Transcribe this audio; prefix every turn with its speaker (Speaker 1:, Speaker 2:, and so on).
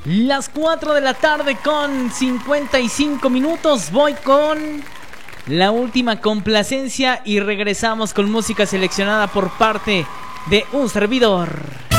Speaker 1: Las 4 de la tarde con 55 minutos. Voy con la última complacencia y regresamos con música seleccionada por parte de un servidor.